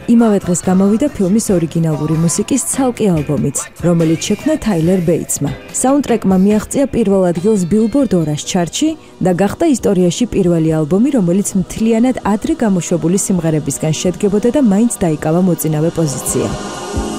იმავე დღეს გამოვიდა ფილმის ორიგინალური მუსიკის ცალკე ალბომიც, რომელიც შექმნა თაილერ ბეიტსმა. საუნდტრეკმა მიაღწია პირველ ადგილს Billboard 200 ჩარტში და გახდა ისტორიაში პირველი ალბომი, რომელიც მთლიანად ადრე გამოშვებული სიმღერებისგან შედგებოდა და მაინც დაიკავა მოწინავე პოზიცია.